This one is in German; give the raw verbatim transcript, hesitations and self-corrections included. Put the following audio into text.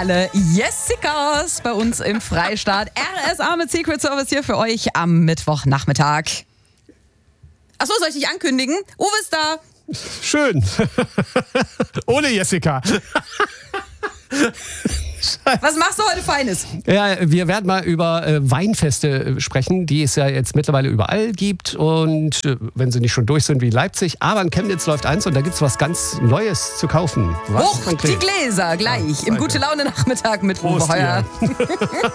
alle Jessicas bei uns im Freistaat. R S A mit Secret Service hier für euch am Mittwochnachmittag. Achso, soll ich dich ankündigen? Uwe ist da. Schön. Ohne Jessica. Was machst du heute Feines? Ja, wir werden mal über äh, Weinfeste sprechen, die es ja jetzt mittlerweile überall gibt. Und äh, wenn sie nicht schon durch sind wie Leipzig. Aber in Chemnitz läuft eins und da gibt es was ganz Neues zu kaufen. Was Hoch die Gläser gleich Ja, im Gute-Laune-Nachmittag mit Uwe Prost, Heuer. ja.